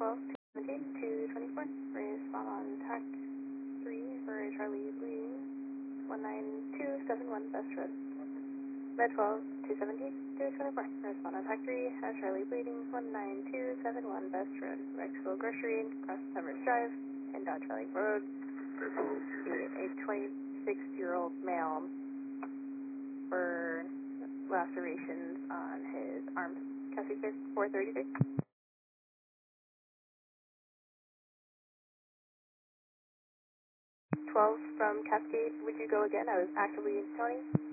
12, 217, 224. Respond on TAC 3 for Charlie bleeding. 19271 Best Road. Med 12, 217, 224. Respond on TAC 3 at Charlie bleeding. 19271 Best Road. Rexville Grocery, across Severs Drive, and Dodge Valley Road. A 26-year-old male for lacerations on his arms. Cassie 433. 12 from Cascade, would you go again? I was actively counting.